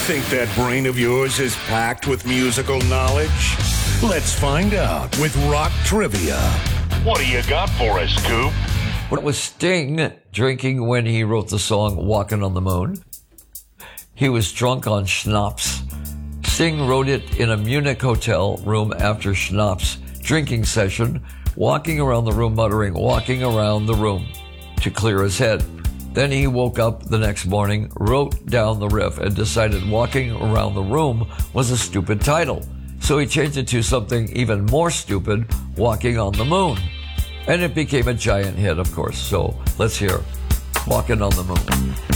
Think that brain of yours is packed with musical knowledge? Let's find out with Rock Trivia. What do you got for us, Coop? What was Sting drinking when he wrote the song Walking on the Moon? He was drunk on schnapps. Sting wrote it in a Munich hotel room after schnapps drinking session, walking around the room muttering, walking around the room to clear his head. Then he woke up the next morning, wrote down the riff, and decided walking around the room was a stupid title. So he changed it to something even more stupid, Walking on the Moon. And it became a giant hit, of course. So let's hear Walking on the Moon.